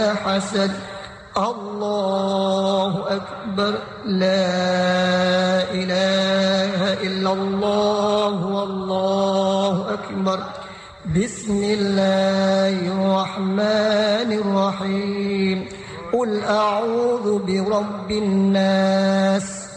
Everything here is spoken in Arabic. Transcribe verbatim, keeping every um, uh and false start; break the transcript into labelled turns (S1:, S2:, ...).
S1: حسد. الله أكبر. لا إله إلا الله والله أكبر. بسم الله الرحمن الرحيم. قل أعوذ برب الناس